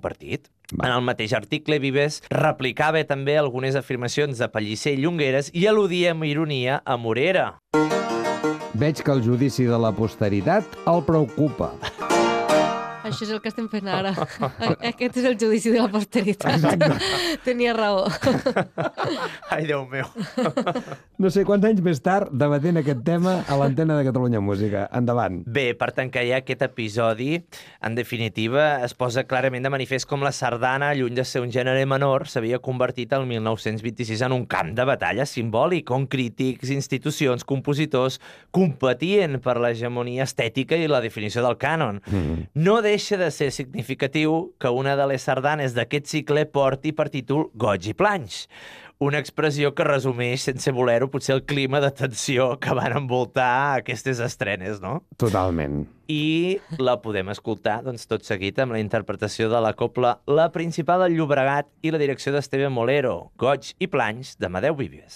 compartit. En el mateix article, Vives replicava també algunes afirmacions de Pellicer i Llongueras i al·ludia amb ironia a Morera. Veig que el judici de la posteritat el preocupa. Això és el que estem fent ara. Aquest és el judici de la posteritat. Exacte. Tenia raó. Ai, Déu meu. No sé quants anys més tard debatent aquest tema a l'antena de Catalunya Música. Endavant. Bé, per tancar ja aquest episodi, en definitiva, es posa clarament de manifest com la sardana, lluny de ser un gènere menor, s'havia convertit el 1926 en un camp de batalla simbòlic, on crítics, institucions, compositors competien per l'hegemonia estètica i la definició del cànon. No deixa de ser significatiu que una de les sardanes d'aquest cicle porti per títol Goig i Planys, una expressió que resumeix, sense voler-ho, potser el clima de tensió que van envoltar aquestes estrenes, no? Totalment. I la podem escoltar, doncs, tot seguit amb la interpretació de la cobla La Principal del Llobregat i la direcció d'Esteve Molero, Goig i Planys, d'Amadeu Vives.